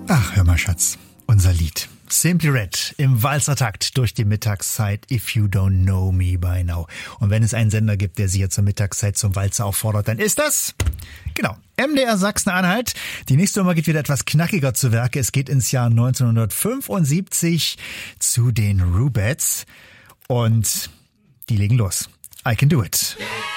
Ach, hör mal, Schatz, unser Lied. Simply Red im Walzertakt durch die Mittagszeit, If You Don't Know Me By Now. Und wenn es einen Sender gibt, der Sie jetzt zur Mittagszeit zum Walzer auffordert, dann ist das, genau, MDR Sachsen-Anhalt. Die nächste Nummer geht wieder etwas knackiger zu Werke. Es geht ins Jahr 1975 zu den Rubettes und die legen los. I Can Do It.